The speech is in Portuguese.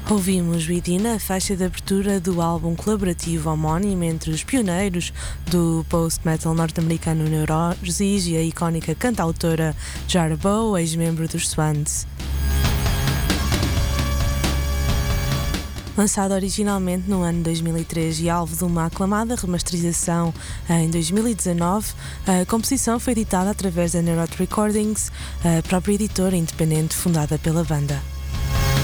Ouvimos Within, a faixa de abertura do álbum colaborativo homónimo entre os pioneiros do post-metal norte-americano Neurosis e a icónica cantautora Jarboe, ex-membro dos Swans. Lançado originalmente no ano 2003 e alvo de uma aclamada remasterização em 2019, a composição foi editada através da Neurot Recordings, a própria editora independente fundada pela banda.